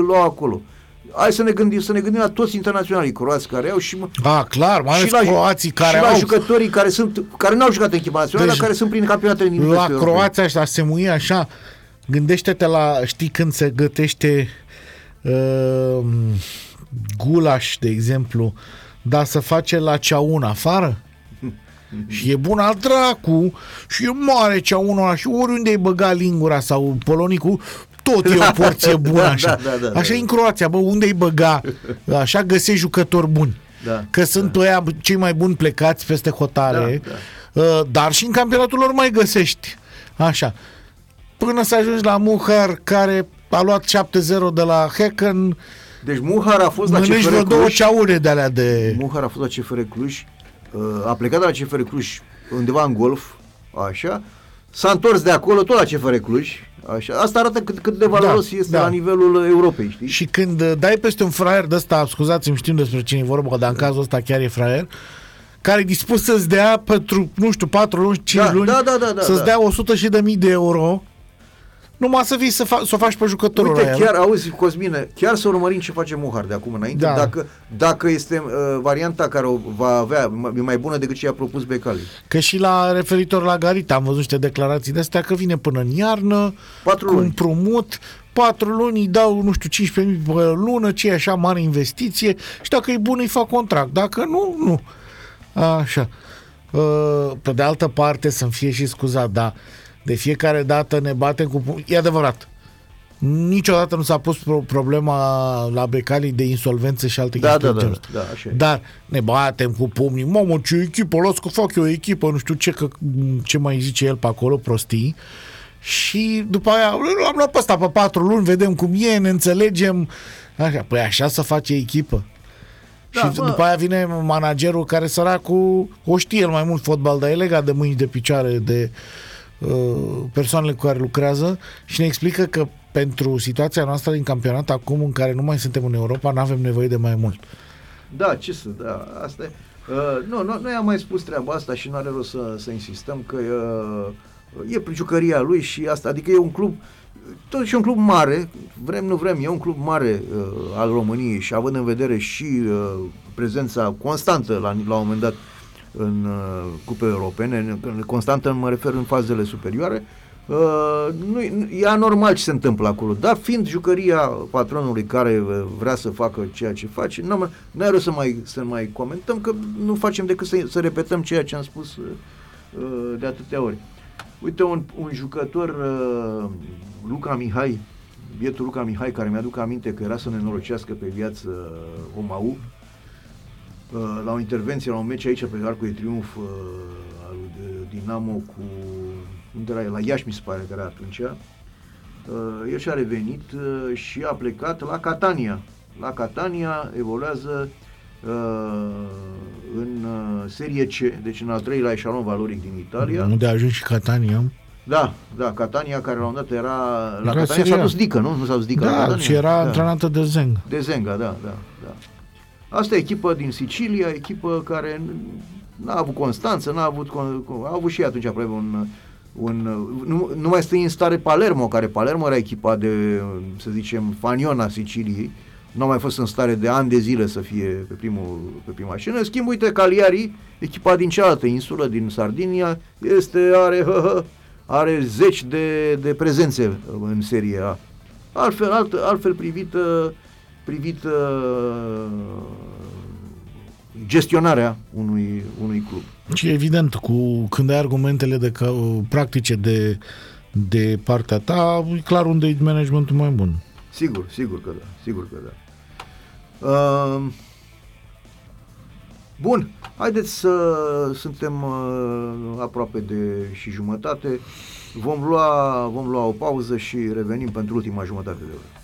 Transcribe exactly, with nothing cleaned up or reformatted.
luau acolo. Hai să ne gândim, să ne gândim la toți internaționalii croați care au și A, clar, mai ales la, croații care și la au jucătorii care sunt care n-au jucat în echipa națională, deci, dar care sunt prin campionatele din la Croația ăștia se muie așa. Gândește-te la, știi când se gătește uh, gulaș, de exemplu, dar se face la ceaun afară? Și e bun al dracu și e mare ceaunul ăla și oriunde ai băga lingura sau polonicul, tot e o porție bună așa. Da, da, da, așa da. e în Croația, bă, unde ai băga, așa găsești jucători buni. Da, că sunt da. ăia cei mai buni plecați peste hotare, Da, da. dar și în campionatul lor mai găsești. Așa. Până să ajungi la Muhar, care a luat șapte zero de la Häcken. Deci Muhar a fost la C F R vreo două Cluj. ceaure de alea de... Muhar a fost la C F R Cluj, a plecat de la C F R Cluj undeva în golf, așa, s-a întors de acolo tot la C F R Cluj, așa. Asta arată cât, cât de valoros da, este da. la nivelul Europei, știi? Și când dai peste un fraier de ăsta, scuzați-mi, știm despre cine e vorba, dar în cazul ăsta chiar e fraier, care e dispus să-ți dea pentru, nu știu, patru luni, cinci da, luni, da, da, da, da, să-ți da. dea o sută și de mii de euro, numai să vii să, fa- să o faci pe jucătorul Uite, ăla. chiar, auzi, Cosmine, chiar să urmărim ce face Muhar de acum înainte, Da. dacă, dacă este uh, varianta care o va avea, e mai bună decât ce a propus Becali. Că și la referitor la Garita am văzut niște declarații de astea că vine până în iarnă, Patru cu luni. împrumut, patru luni, îi dau, nu știu, cincisprezece mii pe lună, ce e așa mare investiție și dacă e bun îi fac contract, dacă nu, nu. Așa. Uh, Pe de altă parte, să-mi fie și scuzat, dar de fiecare dată ne batem cu... E adevărat. Niciodată nu s-a pus pro- problema la Becali de insolvență și alte Da, chestii. da, de da, genul ăsta. da, așa e. Dar ne batem cu pumnii. Mamă, ce echipă, las că fac eu o echipă, nu știu ce, că, ce mai zice el pe acolo, prostii. Și după aia l-am luat pe ăsta pe patru luni, vedem cum e, ne înțelegem. Așa, păi așa să face echipă. Da, și bă. după aia vine managerul care săracul o știe el mai mult fotbal, dar e legat de mâini, de picioare, de uh, persoanele cu care lucrează și ne explică că pentru situația noastră din campionat, acum în care nu mai suntem în Europa, nu avem nevoie de mai mult. Da, ce să, da, asta e. Uh, nu, nu, noi am mai spus treaba asta și nu are rost să, să insistăm că uh, e jucăria lui și asta, adică e un club, totuși e un club mare, vrem, nu vrem, e un club mare uh, al României și având în vedere și uh, prezența constantă la, la un moment dat în uh, cupe europene, constantă mă refer în fazele superioare, Uh, nu, e anormal ce se întâmplă acolo, dar fiind jucăria patronului care uh, vrea să facă ceea ce face, nu are rost să mai, să mai comentăm, că nu facem decât să, să repetăm ceea ce am spus uh, uh, de atâtea ori. Uite, un, un jucător, uh, Luca Mihai, bietul Luca Mihai, care mi-aduc aminte că era să ne norocească pe viață uh, Omau, uh, la o intervenție, la un meci aici pe Arcul de Triunf uh, al Dinamo cu unde era, la Iași mi se pare că era atunci, uh, el și-a revenit uh, și a plecat la Catania. La Catania evoluează uh, în uh, serie C, deci în al treilea eșalon valoric din Italia. Unde a ajuns și Catania. Da, da, Catania, care la un dat era... La Era Catania seria. s-a dus Dică, nu? Nu s-a dus Dică la Da, Catania? și era Da. antrenată de Zenga. De Zenga, da, da, da. Asta e echipă din Sicilia, echipă care n-a avut constanță, n-a avut... A avut și atunci aproape un... Un, nu, nu mai stă în stare Palermo, care Palermo era echipa de, să zicem, faniona Siciliei, nu a mai fost în stare de ani de zile să fie pe, primul, pe prima scenă. În schimb, uite, Cagliari, echipa din cealaltă insulă, din Sardinia, este, are, hă, hă, are zeci de, de prezențe în Serie A. Altfel, alt, altfel privită, privită gestionarea unui, unui club. Și evident, cu, când ai argumentele de că, practice de, de partea ta, e clar unde e managementul mai bun. Sigur, sigur că da, sigur că da. Uh, bun, haideți să suntem uh, aproape de și jumătate. Vom lua, vom lua o pauză și revenim pentru ultima jumătate de oră.